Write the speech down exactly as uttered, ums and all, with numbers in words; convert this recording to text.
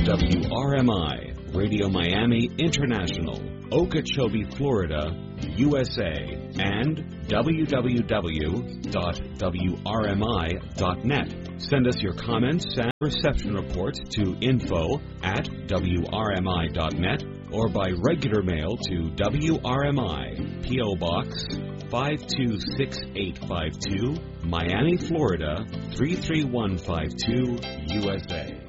W R M I, Radio Miami International, Okeechobee, Florida, U S A, and w w w dot w r m i dot net. Send us your comments and reception reports to info at w r m i dot net or by regular mail to W R M I, P O. Box five two six eight five two, Miami, Florida three three one five two, U S A.